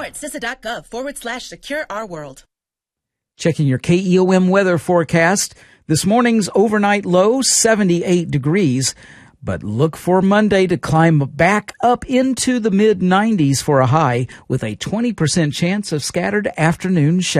at CISA.gov/secure our world. Checking your KEOM weather forecast. This morning's overnight low, 78 degrees. But look for Monday to climb back up into the mid-90s for a high with a 20% chance of scattered afternoon showers.